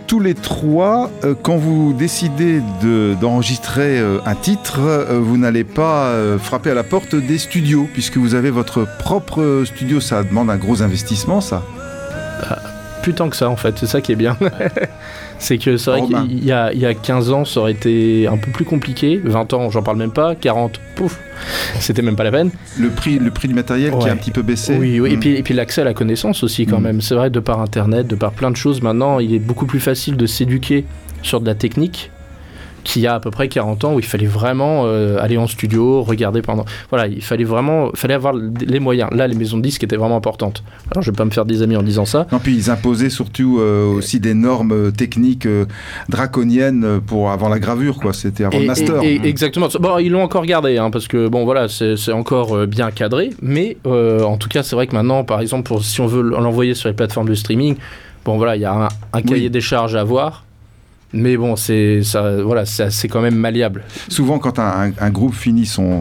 tous les trois, quand vous décidez d'enregistrer un titre, vous n'allez pas frapper à la porte des studios, puisque vous avez votre propre studio. Ça demande un gros investissement, ça. Plus tant que ça, en fait, c'est ça qui est bien. C'est que c'est vrai qu'il y a 15 ans, ça aurait été un peu plus compliqué. 20 ans, j'en parle même pas. 40, pouf, c'était même pas la peine. Le prix du matériel qui a un petit peu baissé. Oui. Et puis l'accès à la connaissance aussi, quand même. C'est vrai, de par Internet, de par plein de choses, maintenant, il est beaucoup plus facile de s'éduquer sur de la technique qu'il y a à peu près 40 ans où il fallait vraiment aller en studio, regarder pendant... Voilà, il fallait avoir les moyens. Là, les maisons de disques étaient vraiment importantes. Alors, je vais pas me faire des amis en disant ça. Non, puis ils imposaient surtout aussi des normes techniques draconiennes avant la gravure, quoi. C'était avant le master. Exactement. Bon, ils l'ont encore gardé, hein, parce que, bon, voilà, c'est encore bien cadré. Mais, en tout cas, c'est vrai que maintenant, par exemple, si on veut l'envoyer sur les plateformes de streaming, bon, voilà, il y a un cahier des charges à avoir. Mais bon, c'est quand même malléable. Souvent, quand un groupe finit son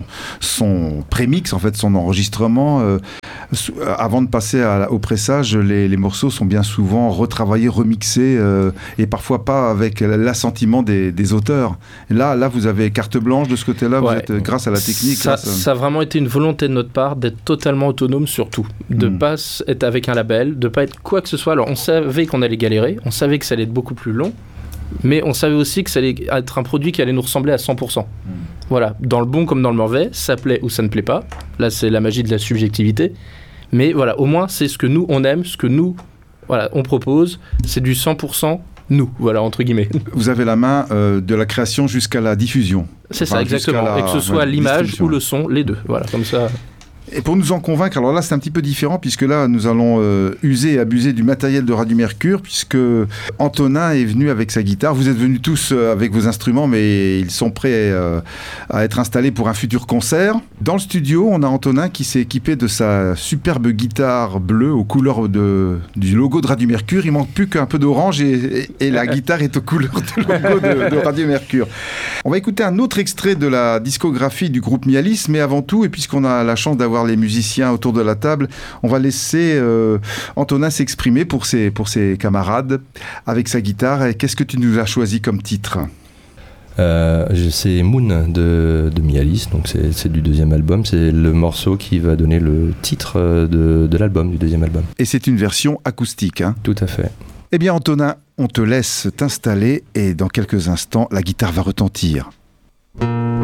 prémix, en fait, son enregistrement, avant de passer au pressage, les morceaux sont bien souvent retravaillés, remixés, et parfois pas avec l'assentiment des auteurs. Là, vous avez carte blanche de ce côté-là, vous êtes, grâce à la technique. Ça a vraiment été une volonté de notre part d'être totalement autonome sur tout. De ne pas être avec un label, de ne pas être quoi que ce soit. Alors, on savait qu'on allait galérer, on savait que ça allait être beaucoup plus long. Mais on savait aussi que ça allait être un produit qui allait nous ressembler à 100%. Voilà, dans le bon comme dans le mauvais, ça plaît ou ça ne plaît pas. Là, c'est la magie de la subjectivité. Mais voilà, au moins, c'est ce que nous, on aime, ce que nous, voilà, on propose. C'est du 100% nous, voilà, entre guillemets. Vous avez la main de la création jusqu'à la diffusion. C'est ça, exactement. Et que ce soit l'image ou le son, les deux. Voilà, comme ça... Et pour nous en convaincre, alors là c'est un petit peu différent puisque là nous allons user et abuser du matériel de Radio Mercure puisque Antonin est venu avec sa guitare. Vous êtes venus tous avec vos instruments mais ils sont prêts à être installés pour un futur concert. Dans le studio, on a Antonin qui s'est équipé de sa superbe guitare bleue aux couleurs du logo de Radio Mercure. Il manque plus qu'un peu d'orange et la guitare est aux couleurs du logo de Radio Mercure. On va écouter un autre extrait de la discographie du groupe Mialis, mais avant tout, et puisqu'on a la chance d'avoir les musiciens autour de la table, on va laisser Antonin s'exprimer pour ses camarades avec sa guitare. Et qu'est-ce que tu nous as choisi comme titre ? C'est Moon de Mialis, donc c'est du deuxième album, c'est le morceau qui va donner le titre de l'album, du deuxième album. Et c'est une version acoustique, hein ? Tout à fait. Eh bien Antonin, on te laisse t'installer et dans quelques instants, la guitare va retentir.